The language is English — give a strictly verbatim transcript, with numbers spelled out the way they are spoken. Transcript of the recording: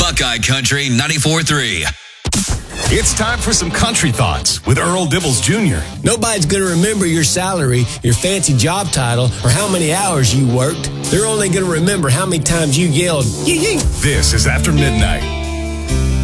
Buckeye Country ninety-four three. It's time for some country thoughts with Earl Dibbles Junior Nobody's going to remember your salary, your fancy job title, or how many hours you worked. They're only going to remember how many times you yelled, yee yee. This is After Midnight